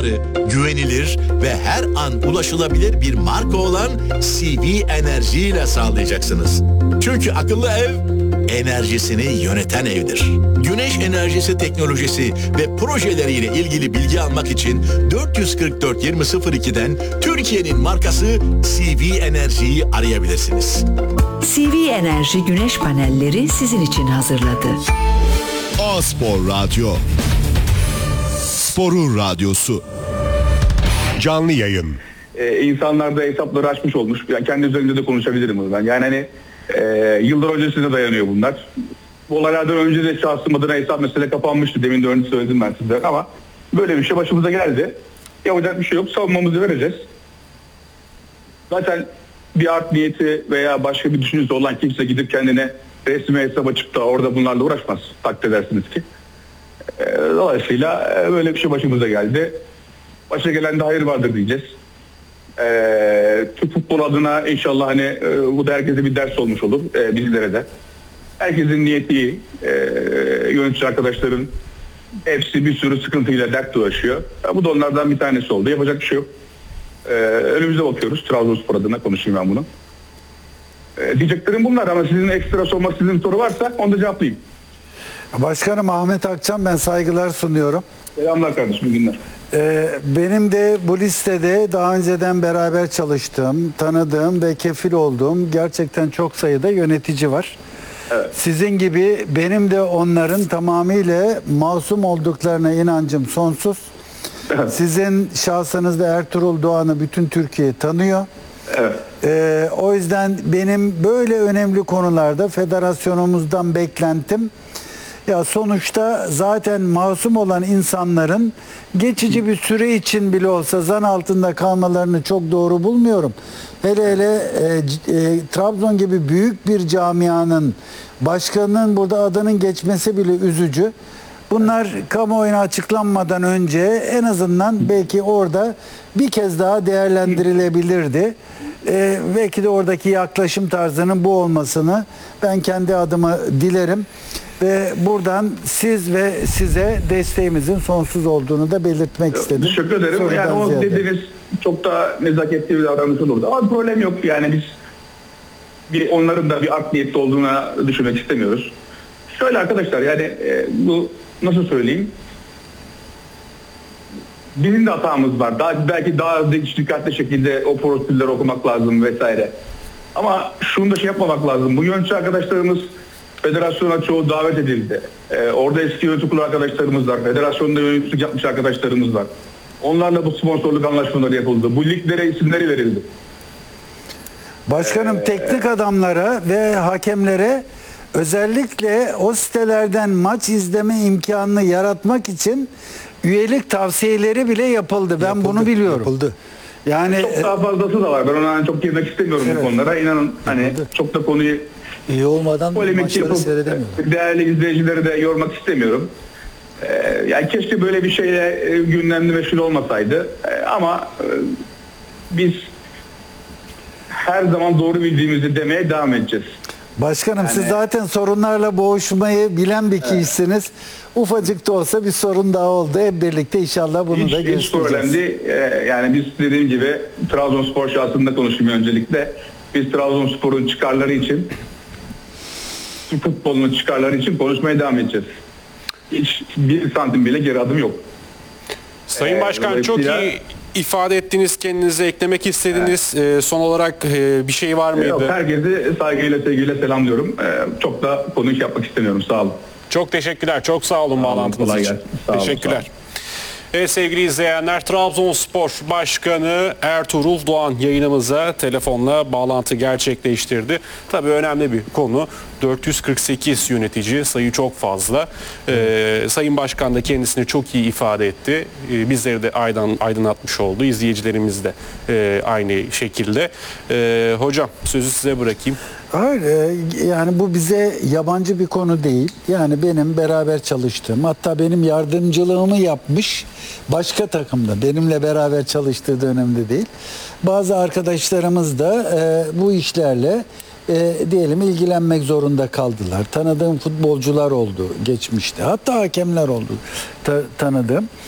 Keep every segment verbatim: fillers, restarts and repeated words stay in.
kararlı, güvenilir ve her an ulaşılabilir bir marka olan C V Enerji ile sağlayacaksınız. Çünkü akıllı ev enerjisini yöneten evdir. Güneş enerjisi teknolojisi ve projeleriyle ilgili bilgi almak için dört yüz kırk dört yirmi sıfır iki'den Türkiye'nin markası C V Enerji'yi arayabilirsiniz. C V Enerji güneş panelleri sizin için hazırladı. A-Spor Radyo. Sporun radyosu. Canlı yayın. Ee, insanlar da hesapları açmış olmuş. Yani kendi üzerimde de konuşabilirim bunu ben. Yani hani e, yıllar öncesine dayanıyor bunlar. Bu olaylardan önce de şahsım adına hesap mesele kapanmıştı. Demin de önce söyledim ben size ama böyle bir şey başımıza geldi. Yapacak bir şey yok. Savunmamızı vereceğiz. Zaten bir art niyeti veya başka bir düşüncesi olan kimse gidip kendine resmi hesap açıp da orada bunlarla uğraşmaz. Takdir edersiniz ki. E, dolayısıyla e, böyle bir şey başımıza geldi. Başa gelen de hayır vardır diyeceğiz. E, Türk futbol adına inşallah hani e, bu da herkese bir ders olmuş olur. E, bizlere de. Herkesin niyeti iyi. E, yönetici arkadaşların hepsi bir sürü sıkıntıyla dert dolaşıyor. E, bu da onlardan bir tanesi oldu. Yapacak bir şey yok. E, önümüze bakıyoruz. Trabzonspor adına konuşayım ben bunu. E, diyeceklerim bunlar ama sizin ekstra sormak sizin soru varsa onu da cevaplayayım. Başkanım Ahmet Akçam, ben saygılar sunuyorum. Selamlar kardeşim, iyi günler. Ee, benim de bu listede daha önceden beraber çalıştığım, tanıdığım ve kefil olduğum gerçekten çok sayıda yönetici var. Evet. Sizin gibi benim de onların tamamıyla masum olduklarına inancım sonsuz. Evet. Sizin şahsınızda Ertuğrul Doğan'ı bütün Türkiye tanıyor. Evet. Ee, o yüzden benim böyle önemli konularda federasyonumuzdan beklentim, ya sonuçta zaten masum olan insanların geçici bir süre için bile olsa zan altında kalmalarını çok doğru bulmuyorum. Hele hele e, e, Trabzon gibi büyük bir camianın başkanının burada adının geçmesi bile üzücü. Bunlar kamuoyuna açıklanmadan önce en azından belki orada bir kez daha değerlendirilebilirdi. Ee, belki de oradaki yaklaşım tarzının bu olmasını ben kendi adıma dilerim. Ve buradan siz ve size desteğimizin sonsuz olduğunu da belirtmek istedim. Teşekkür ederim. Sorudan yani o ziyade. dediğiniz çok da nezaketli bir davranış olurdu. Ama problem yok. Yani biz bir onların da bir art niyetli olduğuna düşünmek istemiyoruz. Şöyle arkadaşlar, yani e, bu nasıl söyleyeyim? Bizim de hatamız var. Daha, belki daha dikkatli şekilde o prosedürleri okumak lazım vesaire. Ama şunu da şey yapmamak lazım. Bu yönetici arkadaşlarımız federasyona çoğu davet edildi. Ee, orada eski yönetim kurulu arkadaşlarımız var. Federasyonda yöneticilik yapmış arkadaşlarımız var. Onlarla bu sponsorluk anlaşmaları yapıldı. Bu liglere isimleri verildi. Başkanım Ee, teknik adamlara ve hakemlere özellikle o sitelerden maç izleme imkanını yaratmak için üyelik tavsiyeleri bile yapıldı. Ben Yapıldı, bunu biliyorum. Yapıldı. Yani Çok daha fazlası da var. Ben ona çok girmek istemiyorum Evet. bu konulara. İnanın hani Yapıldı. çok da konuyu İyi olmadan polemik maçları yapıp seyredemiyorum. değerli izleyicileri de yormak istemiyorum. Ee, yani keşke böyle bir şeyle e, gündemli meşgul olmasaydı. Ee, ama e, biz her zaman doğru bildiğimizi demeye devam edeceğiz. başkanım siz Yani- zaten sorunlarla boğuşmayı bilen bir kişisiniz. Ufacık da olsa bir sorun daha oldu. Hep birlikte inşallah bunu Hiç, da hiç göstereceğiz. problem değil. Ee, yani biz dediğim gibi Trabzonspor şahsında konuşayım öncelikle. Biz Trabzonspor'un çıkarları için, futbolun çıkarları için konuşmaya devam edeceğiz. Hiç bir santim bile geri adım yok. Sayın Ee, Başkan, çok dolayısıyla- iyi ifade ettiniz, kendinize eklemek istediniz. Ee, son olarak e, bir şey var mıydı? Yok, herkesi saygıyla sevgiyle selamlıyorum. Ee, çok da konu iş yapmak istemiyorum. Sağ olun. Çok teşekkürler. Çok sağ olun bağlantınız kolay için. gelsin. Sağ olun, Teşekkürler. sağ olun. Evet sevgili izleyenler, Trabzonspor Başkanı Ertuğrul Doğan yayınımıza telefonla bağlantı gerçekleştirdi. Tabii önemli bir konu. dört yüz kırk sekiz yönetici, sayı çok fazla. Ee, Sayın Başkan da kendisini çok iyi ifade etti. Ee, bizleri de aydın, aydınlatmış oldu. İzleyicilerimiz de e, aynı şekilde. Ee, hocam sözü size bırakayım. Hayır, e, yani bu bize yabancı bir konu değil. Yani benim beraber çalıştığım, hatta benim yardımcılığımı yapmış başka takımda, benimle beraber çalıştığı dönemde değil. Bazı arkadaşlarımız da e, bu işlerle e, diyelim ilgilenmek zorunda kaldılar. Tanıdığım futbolcular oldu geçmişte. Hatta hakemler oldu ta- tanıdığım.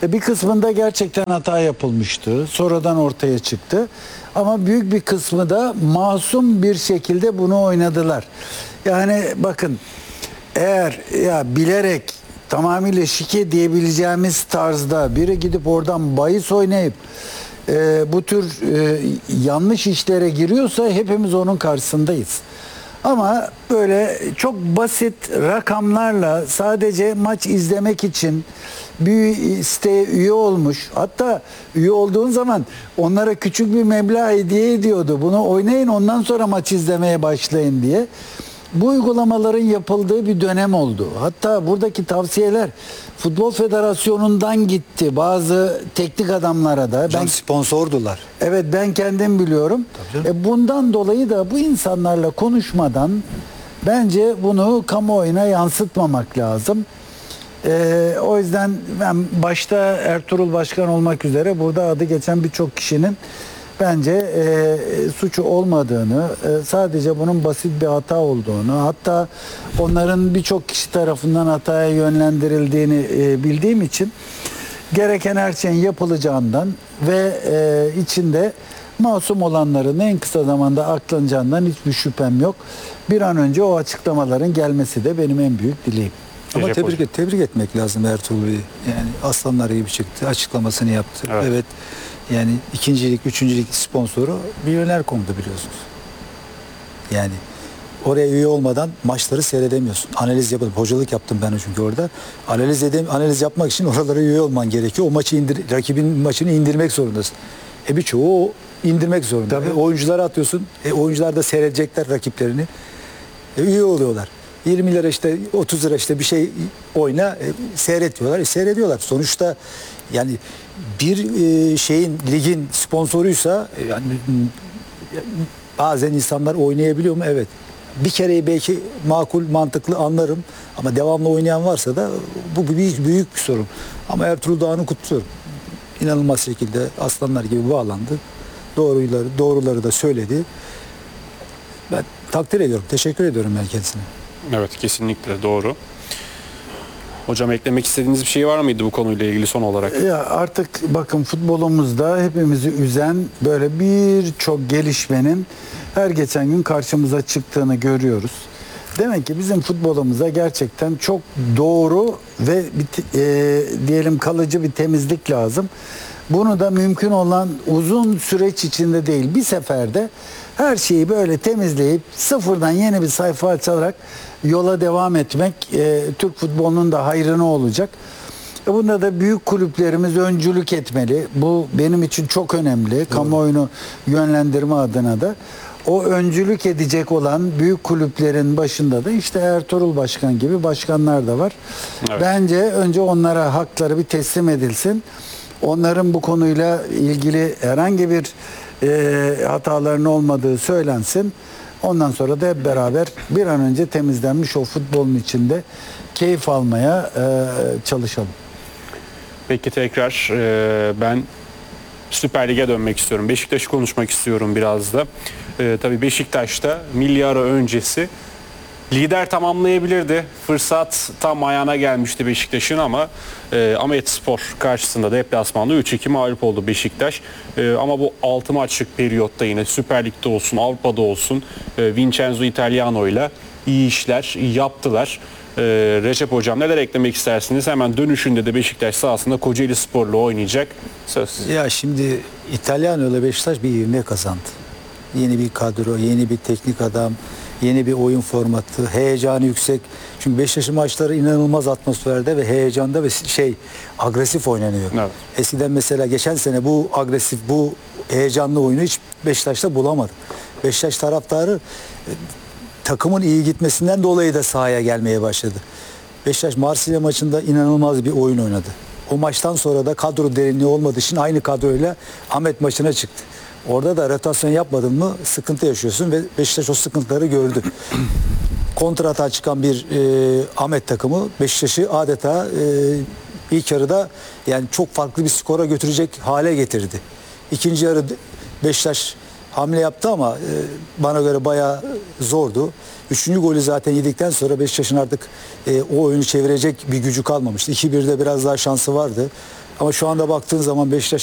E, bir kısmında gerçekten hata yapılmıştı. Sonradan ortaya çıktı. Ama büyük bir kısmı da masum bir şekilde bunu oynadılar. Yani bakın, eğer ya bilerek tamamıyla şike diyebileceğimiz tarzda biri gidip oradan bahis oynayıp e, bu tür e, yanlış işlere giriyorsa hepimiz onun karşısındayız. Ama böyle çok basit rakamlarla sadece maç izlemek için bir siteye üye olmuş. Hatta üye olduğun zaman onlara küçük bir meblağ hediye ediyordu. Bunu oynayın, ondan sonra maç izlemeye başlayın diye. Bu uygulamaların yapıldığı bir dönem oldu. Hatta buradaki tavsiyeler Futbol Federasyonu'ndan gitti bazı teknik adamlara da. Ben Ben sponsordular. Evet, ben kendim biliyorum. E bundan dolayı da bu insanlarla konuşmadan bence bunu kamuoyuna yansıtmamak lazım. E, o yüzden ben başta Ertuğrul Başkan olmak üzere burada adı geçen birçok kişinin bence e, suçu olmadığını, e, sadece bunun basit bir hata olduğunu, hatta onların birçok kişi tarafından hataya yönlendirildiğini e, bildiğim için gereken her şeyin yapılacağından ve e, içinde masum olanların en kısa zamanda aklanacağından hiçbir şüphem yok. Bir an önce o açıklamaların gelmesi de benim en büyük dileğim. Ama Recep tebrik, Hocam. et, tebrik etmek lazım Ertuğrul Bey'i. Yani aslanlar gibi çıktı. Açıklamasını yaptı. Evet. Evet. Yani ikincilik, üçüncülük sponsoru Milyoner nokta com'du biliyorsunuz. Yani oraya üye olmadan maçları seyredemiyorsun. Analiz yapalım. Hocalık yaptım ben çünkü orada. Analiz edem analiz yapmak için oralara üye olman gerekiyor. O maçı indir, rakibin maçını indirmek zorundasın. E birçoğu indirmek zorunda. E, oyunculara atıyorsun. E, oyuncular da seyredecekler rakiplerini. E, üye oluyorlar. yirmi lira işte otuz lira işte bir şey oyna e, seyret diyorlar. E, seyrediyorlar. Sonuçta yani bir e, şeyin ligin sponsoruysa e, yani bazen insanlar oynayabiliyor mu? Evet. Bir kereyi belki makul, mantıklı anlarım ama devamlı oynayan varsa da bu büyük, büyük bir sorun. Ama Ertuğrul Doğan'ı kutluyorum. İnanılmaz şekilde aslanlar gibi bağlandı. Doğruları, doğruları da söyledi. Ben takdir ediyorum. Teşekkür ediyorum ben kendisine. Evet, kesinlikle doğru. Hocam, eklemek istediğiniz bir şey var mıydı bu konuyla ilgili son olarak? Ya artık bakın, futbolumuzda hepimizi üzen böyle birçok gelişmenin her geçen gün karşımıza çıktığını görüyoruz. Demek ki bizim futbolumuza gerçekten çok doğru ve bir, e, diyelim kalıcı bir temizlik lazım. Bunu da mümkün olan uzun süreç içinde değil, bir seferde her şeyi böyle temizleyip sıfırdan yeni bir sayfa açarak yola devam etmek e, Türk futbolunun da hayrına olacak. E, bunda da büyük kulüplerimiz öncülük etmeli. Bu benim için çok önemli. Kamuoyunu yönlendirme adına da. O öncülük edecek olan büyük kulüplerin başında da işte Ertuğrul Başkan gibi başkanlar da var. Evet. Bence önce onlara hakları bir teslim edilsin. Onların bu konuyla ilgili herhangi bir e, hataların olmadığı söylensin. Ondan sonra da hep beraber bir an önce temizlenmiş o futbolun içinde keyif almaya e, çalışalım. Peki, tekrar e, ben Süper Lig'e dönmek istiyorum. Beşiktaş'ı konuşmak istiyorum biraz da. E, tabii Beşiktaş'ta milli ara öncesi lider tamamlayabilirdi. Fırsat tam ayağına gelmişti Beşiktaş'ın ama e, Ahmetspor karşısında deplasmanda üç iki mağlup oldu Beşiktaş. E, ama bu altı maçlık periyotta yine Süper Lig'de olsun, Avrupa'da olsun e, Vincenzo Italiano ile iyi işler yaptılar. E, Recep Hocam, neler eklemek istersiniz? Hemen dönüşünde de Beşiktaş sahasında Kocaeli Spor'la oynayacak. Söz sizin. Ya şimdi İtalyano ile Beşiktaş bir ivme kazandı. Yeni bir kadro, yeni bir teknik adam, yeni bir oyun formatı, heyecanı yüksek. Çünkü Beşiktaş'ın maçları inanılmaz atmosferde ve heyecanda ve şey agresif oynanıyor. Evet. Eskiden mesela geçen sene bu agresif, bu heyecanlı oyunu hiç Beşiktaş'ta bulamadı. Beşiktaş taraftarı e, takımın iyi gitmesinden dolayı da sahaya gelmeye başladı. Beşiktaş Marsilya maçında inanılmaz bir oyun oynadı. O maçtan sonra da kadro derinliği olmadığı için aynı kadroyla Ahmet maçına çıktı. Orada da rotasyon yapmadın mı sıkıntı yaşıyorsun ve Beşiktaş o sıkıntıları gördü. Kontrata çıkan bir e, Ahmet takımı Beşiktaş'ı adeta e, ilk yarıda yani çok farklı bir skora götürecek hale getirdi. İkinci yarı Beşiktaş hamle yaptı ama e, bana göre bayağı zordu. Üçüncü golü zaten yedikten sonra Beşiktaş'ın artık e, o oyunu çevirecek bir gücü kalmamıştı. iki birde biraz daha şansı vardı. Ama şu anda baktığın zaman Beşiktaş